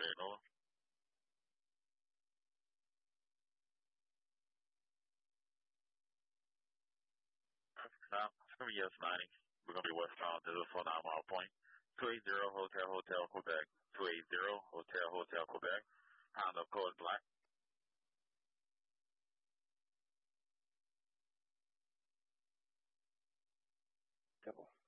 signal. Now, it's going to be S90. We're going to be westbound to the 49-mile point. 280 Hotel Hotel Quebec. 280 Hotel Hotel Quebec. Honda code black. Double.